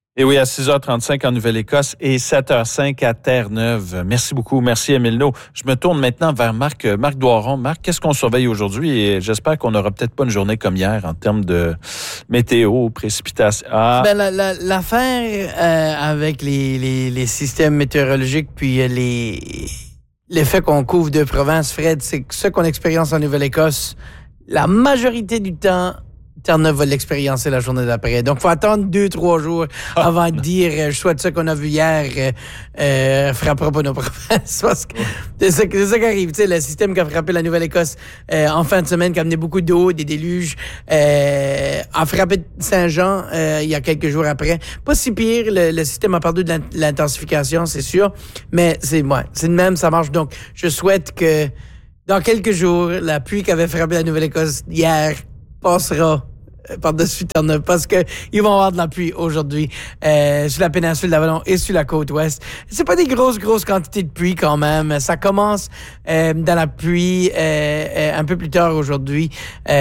Et oui, à 6h35 en Nouvelle-Écosse et 7h05 à Terre-Neuve. Merci beaucoup. Merci, Émile. Je me tourne maintenant vers Marc Doiron. Marc, qu'est-ce qu'on surveille aujourd'hui? Et j'espère qu'on n'aura peut-être pas une journée comme hier en termes de météo, précipitations. L'affaire avec les systèmes météorologiques puis l'effet qu'on couvre de province, Fred, c'est que ce qu'on expérience en Nouvelle-Écosse, la majorité du temps, Terre-Neuve va l'expériencer la journée d'après. Donc, il faut attendre 2-3 jours avant de dire je souhaite ça qu'on a vu hier frappera pas nos provinces. Parce que c'est ça qui arrive. Tu sais, le système qui a frappé la Nouvelle-Écosse en fin de semaine, qui a amené beaucoup d'eau, des déluges, a frappé Saint-Jean il y a quelques jours après. Pas si pire, le système a perdu de l'intensification, c'est sûr, mais c'est de même, ça marche. Donc, je souhaite que dans quelques jours, la pluie qui avait frappé la Nouvelle-Écosse hier passera par-dessus Terre-Neuve parce que ils vont avoir de la pluie aujourd'hui sur la péninsule d'Avalon et sur la côte ouest. C'est pas des grosses quantités de pluie quand même. Ça commence dans la pluie un peu plus tard aujourd'hui.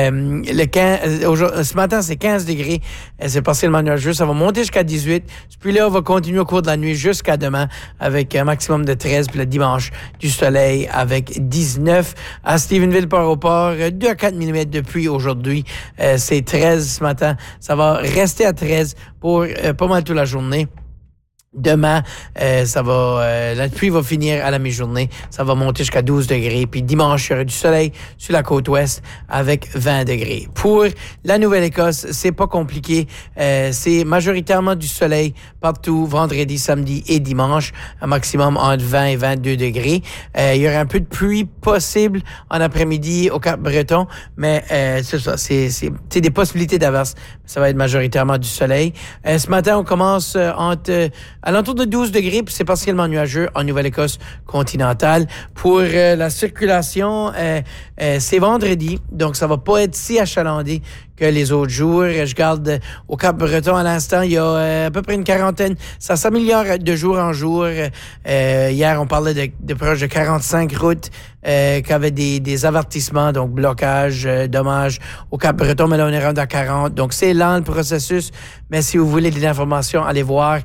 Ce matin, c'est 15 degrés. C'est partiellement nuageux. Ça va monter jusqu'à 18. Cette pluie-là va continuer au cours de la nuit jusqu'à demain avec un maximum de 13. Puis le dimanche, du soleil avec 19. À Stephenville, Port-au-Port, 2 à 4 mm de pluie aujourd'hui. C'est 13 ce matin. Ça va rester à 13 pour pas mal toute la journée. Demain, la pluie va finir à la mi-journée. Ça va monter jusqu'à 12 degrés. Puis dimanche, il y aura du soleil sur la côte ouest avec 20 degrés. Pour la Nouvelle-Écosse, c'est pas compliqué. C'est majoritairement du soleil partout, vendredi, samedi et dimanche. Un maximum entre 20 et 22 degrés. Il y aura un peu de pluie possible en après-midi au Cap-Breton. Mais c'est ça, c'est des possibilités d'averse. Ça va être majoritairement du soleil. Ce matin, on commence à l'entour de 12 degrés, puis c'est partiellement nuageux en Nouvelle-Écosse continentale. Pour la circulation, c'est vendredi, donc ça va pas être si achalandé que les autres jours. Je garde au Cap-Breton à l'instant, il y a à peu près une quarantaine. Ça s'améliore de jour en jour. Hier, on parlait de proche de 45 routes qui avaient des avertissements, donc blocage, dommages au Cap-Breton, mais là, on est rendu à 40. Donc, c'est lent le processus, mais si vous voulez de l'information, allez voir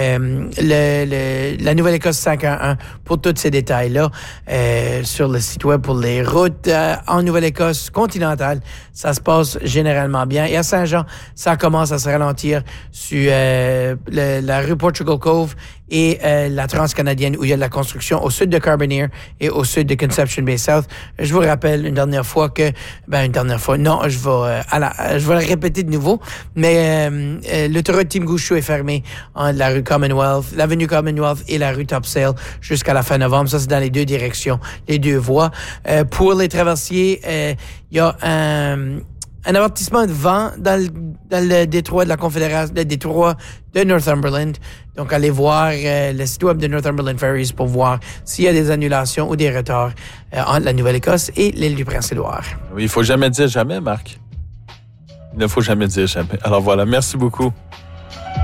la Nouvelle-Écosse 511 pour tous ces détails-là sur le site web pour les routes en Nouvelle-Écosse continentale. Ça se passe généralement bien. Et à Saint-Jean, ça commence à se ralentir sur la rue Portugal Cove et la Transcanadienne où il y a de la construction au sud de Carbonear et au sud de Conception Bay South. Je vous rappelle une dernière fois, non, je vais le répéter de nouveau, mais l'autoroute Team-Gouchou est fermée entre la rue Commonwealth, l'avenue Commonwealth et la rue Topsail jusqu'à la fin novembre. Ça, c'est dans les deux directions, les deux voies. Pour les traversiers, il y a un avertissement de vent dans le détroit de la Confédération, le détroit de Northumberland. Donc, allez voir le site web de Northumberland Ferries pour voir s'il y a des annulations ou des retards entre la Nouvelle-Écosse et l'île du Prince-Édouard. Oui, il faut jamais dire jamais, Marc. Il ne faut jamais dire jamais. Alors voilà, merci beaucoup.